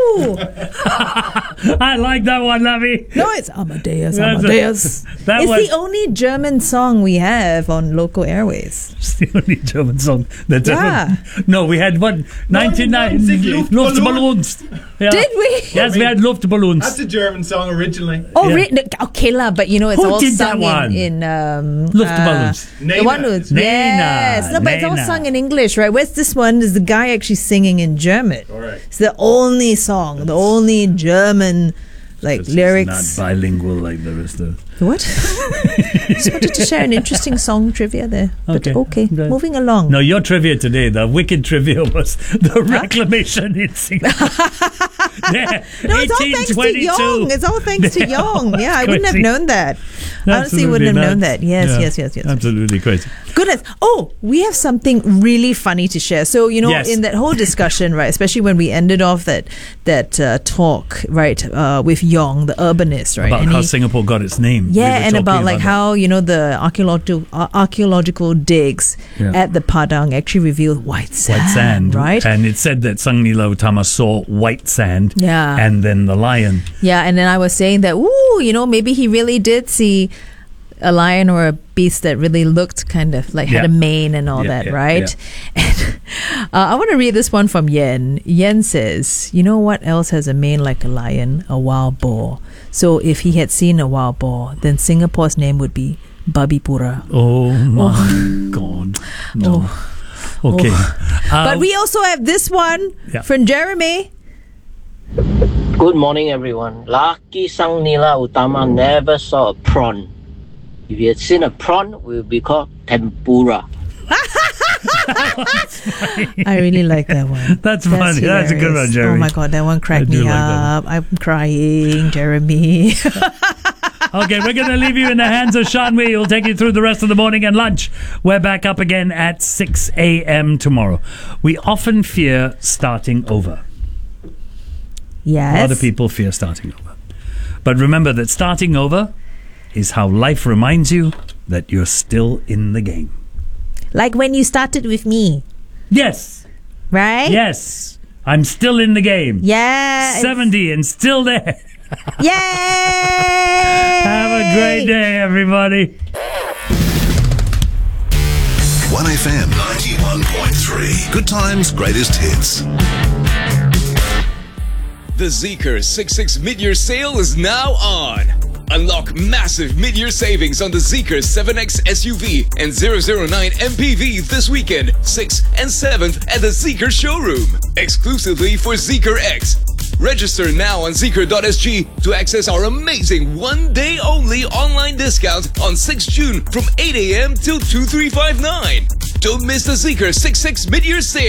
Woo! I like that one, Lavi. No, it's Amadeus. Amadeus. It's the only German song we have on local airways. It's the only German song that's ever. No, we had one. 99 Luftballons. Yeah. Did we? Yes, we had Luftballons. That's a German song originally. Oh, okay, lah. But it's Who all did sung that in Luftballons. the one who's yes. No, but it's all sung in English, right? Where's this one? Is the guy actually singing in German? All right. It's the only song, the only German lyrics. It's not bilingual like the rest of. What? Just wanted to share an interesting song trivia there. But okay. Moving along. No, your trivia today, the wicked trivia was the reclamation in Singapore. No, it's all thanks to Yong. It's all thanks to Yong. Yeah, I wouldn't have known that. Honestly, wouldn't have known that. Yes. Absolutely crazy. Goodness. Oh, we have something really funny to share. So, in that whole discussion, right, especially when we ended off that talk, right, with Yong, the urbanist, right? About how Singapore got its name. Yeah, and about how, the archaeological digs at the Padang actually revealed white sand. Right? And it said that Sang Nila Utama saw white sand and then the lion. Yeah, and then I was saying that, maybe he really did see a lion or a beast that really looked kind of like had a mane and all that, right? Yeah. And I want to read this one from Yen. Yen says, you know what else has a mane like a lion? A wild boar. So if he had seen a wild boar, then Singapore's name would be Babipura. Oh my God. No. Okay. But we also have this one from Jeremy. Good morning, everyone. Lucky Sang Nila Utama never saw a prawn. If he had seen a prawn, we would be called tempura. I really like that one. That's funny. That's a good one, Jeremy. Oh my God, that one cracked me up. I'm crying, Jeremy. Okay, we're going to leave you in the hands of Sean Wee, who'll take you through the rest of the morning and lunch. We're back up again at 6 a.m. tomorrow. We often fear starting over. Yes. A lot of people fear starting over. But remember that starting over is how life reminds you that you're still in the game. Like when you started with me. Yes. Right? Yes. I'm still in the game. Yeah. 70 and still there. Yay! Have a great day, everybody. 1FM 91.3. Good times, greatest hits. The Zeekr 66 mid-year sale is now on. Unlock massive mid-year savings on the Zeekr 7X SUV and 009 MPV this weekend, 6th and 7th at the Zeekr showroom. Exclusively for Zeekr X. Register now on Zeekr.sg to access our amazing one-day-only online discount on 6 June from 8 a.m. till 2359. Don't miss the Zeekr 66 mid-year sale.